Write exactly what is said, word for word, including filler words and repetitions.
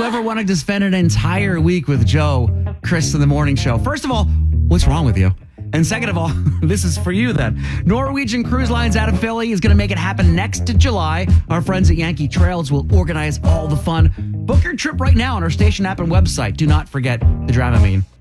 ever wanted to spend an entire week with Joe, Chris, in the morning show? First of all, what's wrong with you? And second of all, this is for you then. Norwegian Cruise Lines out of Philly is going to make it happen next July. Our friends at Yankee Trails will organize all the fun. Book your trip right now on our station app and website. Do not forget the Dramamine.